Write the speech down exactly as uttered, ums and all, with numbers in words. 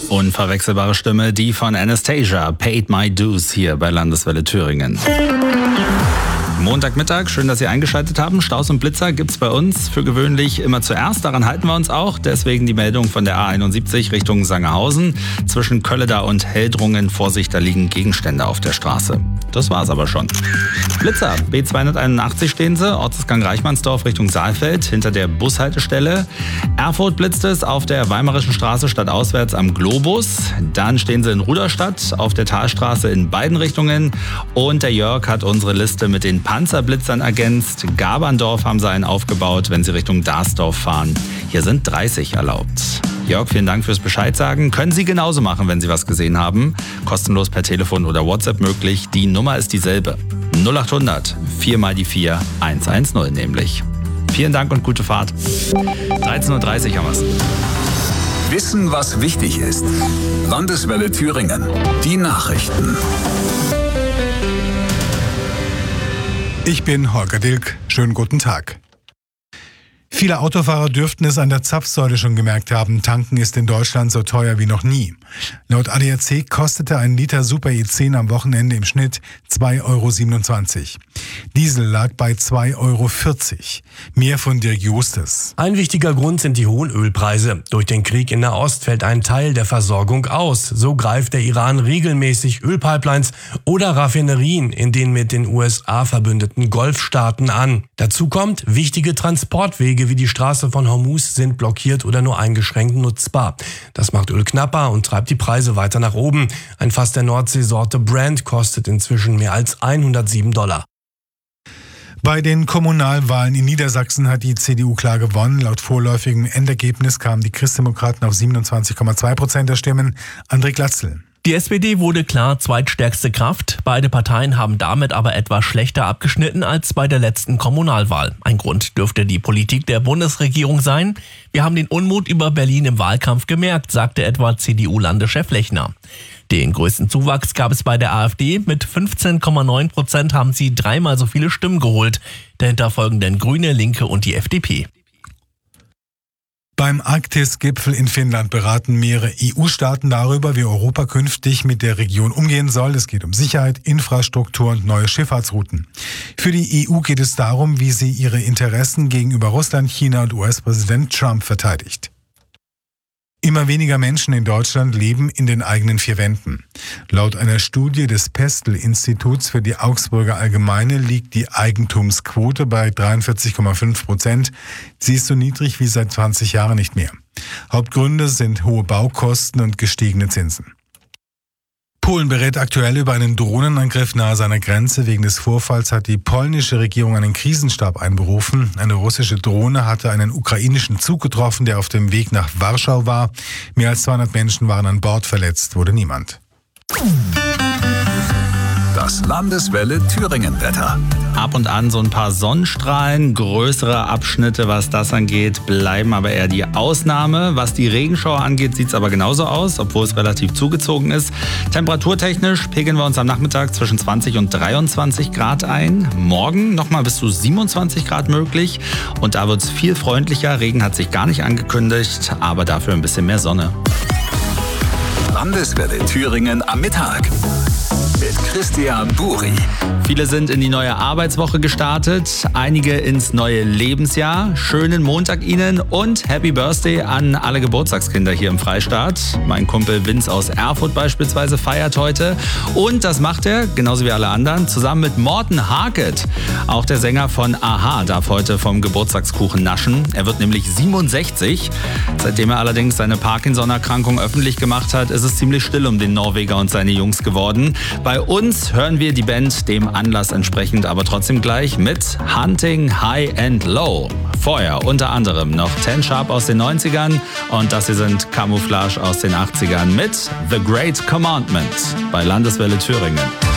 Unverwechselbare Stimme, die von Anastasia, Paid My Dues hier bei Landeswelle Thüringen. Montagmittag, schön, dass Sie eingeschaltet haben. Staus und Blitzer gibt's bei uns für gewöhnlich immer zuerst. Daran halten wir uns auch. Deswegen die Meldung von der A einundsiebzig Richtung Sangerhausen. Zwischen Kölleda und Heldrungen, Vorsicht, da liegen Gegenstände auf der Straße. Das war's aber schon. Blitzer, B zweihunderteinundachtzig stehen sie, Ortsgang Reichmannsdorf Richtung Saalfeld, hinter der Bushaltestelle. Erfurt blitzt es auf der Weimarischen Straße stadtauswärts am Globus. Dann stehen sie in Ruderstadt auf der Talstraße in beiden Richtungen. Und der Jörg hat unsere Liste mit den Panzerblitzern ergänzt. Gaberndorf haben sie einen aufgebaut, wenn sie Richtung Darsdorf fahren. Hier sind dreißig erlaubt. Jörg, vielen Dank fürs Bescheid sagen. Können Sie genauso machen, wenn Sie was gesehen haben. Kostenlos per Telefon oder WhatsApp möglich. Die Nummer ist dieselbe. null achthundert vier mal die vier hundertzehn nämlich. Vielen Dank und gute Fahrt. dreizehn Uhr dreißig haben wir's. Wissen, was wichtig ist. Landeswelle Thüringen. Die Nachrichten. Ich bin Holger Dilk. Schönen guten Tag. Viele Autofahrer dürften es an der Zapfsäule schon gemerkt haben. Tanken ist in Deutschland so teuer wie noch nie. Laut A D A C kostete ein Liter Super E zehn am Wochenende im Schnitt zwei Euro siebenundzwanzig. Diesel lag bei zwei Euro vierzig. Mehr von Dirk Justus. Ein wichtiger Grund sind die hohen Ölpreise. Durch den Krieg in Nahost fällt ein Teil der Versorgung aus. So greift der Iran regelmäßig Ölpipelines oder Raffinerien in den mit den U S A verbündeten Golfstaaten an. Dazu kommt, wichtige Transportwege wie die Straße von Hormuz sind blockiert oder nur eingeschränkt nutzbar. Das macht Öl knapper und treibt die Preise weiter nach oben. Ein Fass der Nordseesorte Brent kostet inzwischen mehr als hundertsieben Dollar. Bei den Kommunalwahlen in Niedersachsen hat die C D U klar gewonnen. Laut vorläufigem Endergebnis kamen die Christdemokraten auf siebenundzwanzig Komma zwei Prozent der Stimmen. André Glatzel. Die S P D wurde klar zweitstärkste Kraft. Beide Parteien haben damit aber etwas schlechter abgeschnitten als bei der letzten Kommunalwahl. Ein Grund dürfte die Politik der Bundesregierung sein. Wir haben den Unmut über Berlin im Wahlkampf gemerkt, sagte etwa C D U-Landeschef Lechner. Den größten Zuwachs gab es bei der AfD. Mit fünfzehn Komma neun Prozent haben sie dreimal so viele Stimmen geholt. Dahinter folgen dann Grüne, Linke und die F D P. Beim Arktis-Gipfel in Finnland beraten mehrere E U-Staaten darüber, wie Europa künftig mit der Region umgehen soll. Es geht um Sicherheit, Infrastruktur und neue Schifffahrtsrouten. Für die E U geht es darum, wie sie ihre Interessen gegenüber Russland, China und U S-Präsident Trump verteidigt. Immer weniger Menschen in Deutschland leben in den eigenen vier Wänden. Laut einer Studie des Pestel-Instituts für die Augsburger Allgemeine liegt die Eigentumsquote bei dreiundvierzig Komma fünf Prozent. Sie ist so niedrig wie seit zwanzig Jahren nicht mehr. Hauptgründe sind hohe Baukosten und gestiegene Zinsen. Polen berät aktuell über einen Drohnenangriff nahe seiner Grenze. Wegen des Vorfalls hat die polnische Regierung einen Krisenstab einberufen. Eine russische Drohne hatte einen ukrainischen Zug getroffen, der auf dem Weg nach Warschau war. Mehr als zweihundert Menschen waren an Bord, verletzt wurde niemand. Das Landeswelle Thüringen-Wetter. Ab und an so ein paar Sonnenstrahlen, größere Abschnitte, was das angeht, bleiben aber eher die Ausnahme. Was die Regenschauer angeht, sieht es aber genauso aus, obwohl es relativ zugezogen ist. Temperaturtechnisch pegeln wir uns am Nachmittag zwischen zwanzig und dreiundzwanzig Grad ein. Morgen nochmal bis zu siebenundzwanzig Grad möglich. Und da wird es viel freundlicher. Regen hat sich gar nicht angekündigt, aber dafür ein bisschen mehr Sonne. Landeswelle Thüringen am Mittag. Mit Christian Buri. Viele sind in die neue Arbeitswoche gestartet, einige ins neue Lebensjahr. Schönen Montag Ihnen und Happy Birthday an alle Geburtstagskinder hier im Freistaat. Mein Kumpel Vince aus Erfurt beispielsweise feiert heute. Und das macht er, genauso wie alle anderen, zusammen mit Morten Harket. Auch der Sänger von Aha darf heute vom Geburtstagskuchen naschen. Er wird nämlich siebenundsechzig. Seitdem er allerdings seine Parkinson-Erkrankung öffentlich gemacht hat, ist es ziemlich still um den Norweger und seine Jungs geworden. Bei uns hören wir die Band dem Anlass entsprechend aber trotzdem gleich mit Hunting High and Low. Vorher unter anderem noch Ten Sharp aus den neunzigern und das hier sind Camouflage aus den achtzigern mit The Great Commandment bei Landeswelle Thüringen.